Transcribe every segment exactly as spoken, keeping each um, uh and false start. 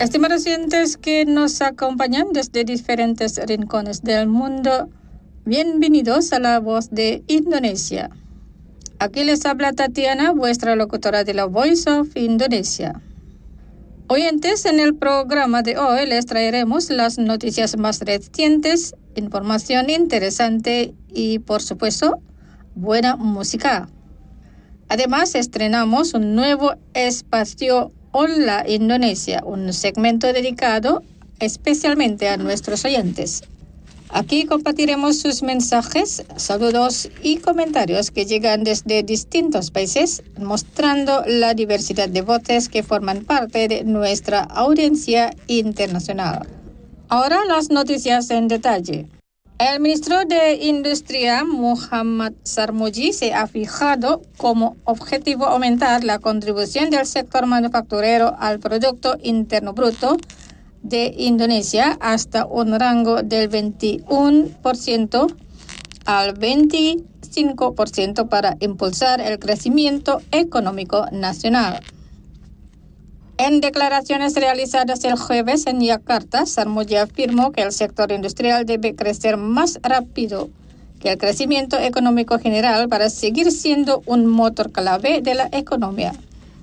Estimados oyentes que nos acompañan desde diferentes rincones del mundo, bienvenidos a La Voz de Indonesia. Aquí les habla Tatiana, vuestra locutora de la Voice of Indonesia. Oyentes, en el programa de hoy les traeremos las noticias más recientes, información interesante y, por supuesto, buena música. Además, estrenamos un nuevo espacio Hola Indonesia, un segmento dedicado especialmente a nuestros oyentes. Aquí compartiremos sus mensajes, saludos y comentarios que llegan desde distintos países, mostrando la diversidad de voces que forman parte de nuestra audiencia internacional. Ahora las noticias en detalle. El ministro de Industria, Muhammad Sarmuji, se ha fijado como objetivo aumentar la contribución del sector manufacturero al Producto Interno Bruto de Indonesia hasta un rango del veintiuno por ciento al veinticinco por ciento para impulsar el crecimiento económico nacional. En declaraciones realizadas el jueves en Yakarta, Sarmuji afirmó que el sector industrial debe crecer más rápido que el crecimiento económico general para seguir siendo un motor clave de la economía.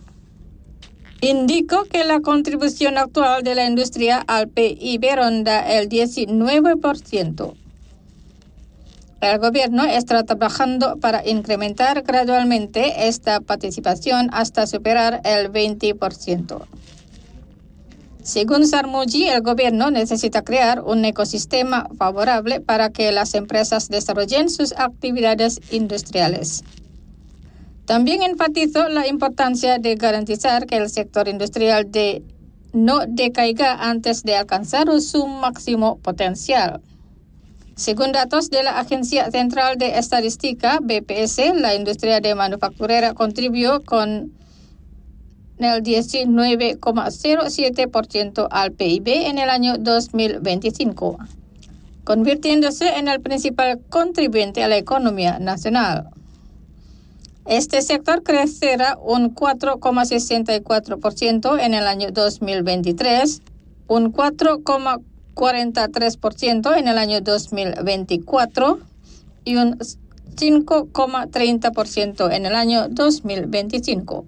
Indicó que la contribución actual de la industria al P I B ronda el diecinueve por ciento. El gobierno está trabajando para incrementar gradualmente esta participación hasta superar el veinte por ciento. Según Sarmuji, el gobierno necesita crear un ecosistema favorable para que las empresas desarrollen sus actividades industriales. También enfatizó la importancia de garantizar que el sector industrial de no decaiga antes de alcanzar su máximo potencial. Según datos de la Agencia Central de Estadística, B P S, la industria de manufacturera contribuyó con el diecinueve coma cero siete por ciento al P I B en el año dos mil veinticinco, convirtiéndose en el principal contribuyente a la economía nacional. Este sector crecerá un cuatro coma sesenta y cuatro por ciento en el año dos mil veintitrés, un cuatro coma cuarenta y tres por ciento en el año dos mil veinticuatro y un cinco coma treinta por ciento en el año dos mil veinticinco.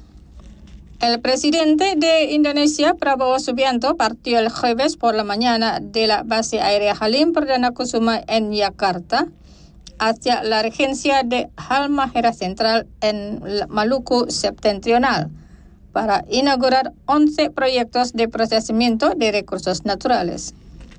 El presidente de Indonesia, Prabowo Subianto, partió el jueves por la mañana de la base aérea Halim Perdana Kusuma en Yakarta hacia la regencia de Halmahera Central en Maluku Septentrional para inaugurar once proyectos de procesamiento de recursos naturales.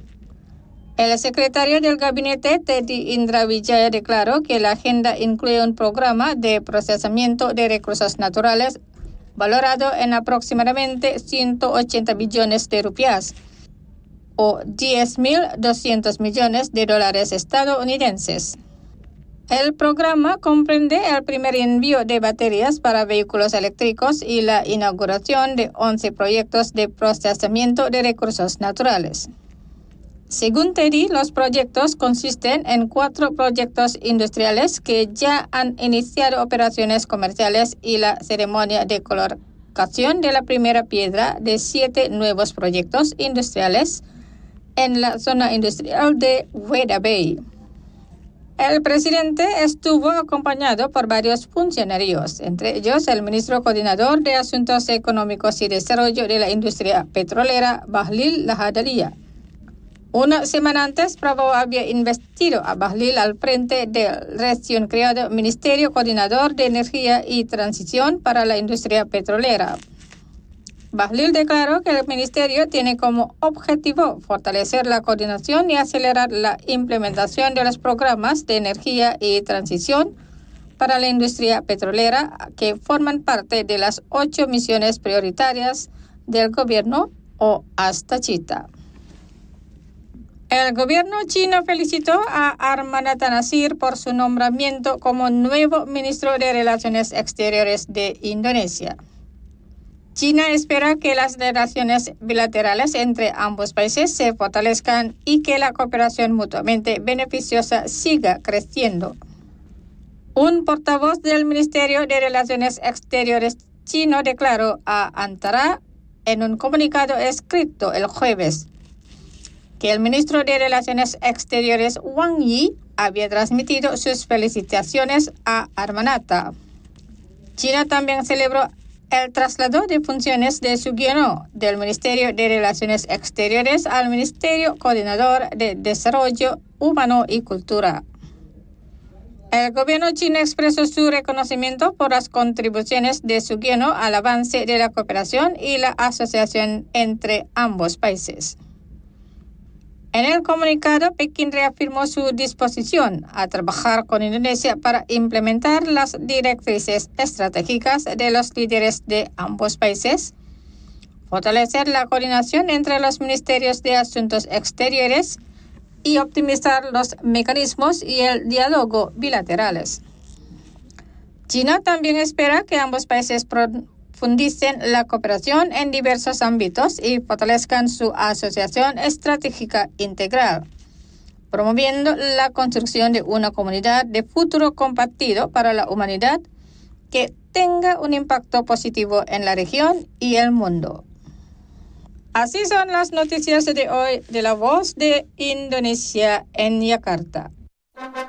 El secretario del gabinete, Teddy Indrawijaya, declaró que la agenda incluye un programa de procesamiento de recursos naturales valorado en aproximadamente ciento ochenta billones de rupias o diez mil doscientos millones de dólares estadounidenses. El programa comprende el primer envío de baterías para vehículos eléctricos y la inauguración de once proyectos de procesamiento de recursos naturales. Según Teddy, los proyectos consisten en cuatro proyectos industriales que ya han iniciado operaciones comerciales y la ceremonia de colocación de la primera piedra de siete nuevos proyectos industriales en la zona industrial de Weda Bay. El presidente estuvo acompañado por varios funcionarios, entre ellos el ministro coordinador de Asuntos Económicos y Desarrollo de la Industria Petrolera, Bahlil Lahadalia. Una semana antes, Prabowo había investido a Bahlil al frente del recién creado Ministerio Coordinador de Energía y Transición para la Industria Petrolera. Bahlil declaró que el ministerio tiene como objetivo fortalecer la coordinación y acelerar la implementación de los programas de energía y transición para la industria petrolera que forman parte de las ocho misiones prioritarias del gobierno o Astachita. El gobierno chino felicitó a Armanata Nasir por su nombramiento como nuevo ministro de Relaciones Exteriores de Indonesia. China espera que las relaciones bilaterales entre ambos países se fortalezcan y que la cooperación mutuamente beneficiosa siga creciendo. Un portavoz del Ministerio de Relaciones Exteriores chino declaró a Antara en un comunicado escrito el jueves que el ministro de Relaciones Exteriores Wang Yi había transmitido sus felicitaciones a Hermanata. China también celebró el traslado de funciones de Su Guianó del Ministerio de Relaciones Exteriores al Ministerio Coordinador de Desarrollo Humano y Cultura. El gobierno chino expresó su reconocimiento por las contribuciones de Su Guianó al avance de la cooperación y la asociación entre ambos países. En el comunicado, Pekín reafirmó su disposición a trabajar con Indonesia para implementar las directrices estratégicas de los líderes de ambos países, fortalecer la coordinación entre los ministerios de Asuntos Exteriores y optimizar los mecanismos y el diálogo bilaterales. China también espera que ambos países profundicen la cooperación en diversos ámbitos y fortalezcan su asociación estratégica integral, promoviendo la construcción de una comunidad de futuro compartido para la humanidad que tenga un impacto positivo en la región y el mundo. Así son las noticias de hoy de La Voz de Indonesia en Yakarta.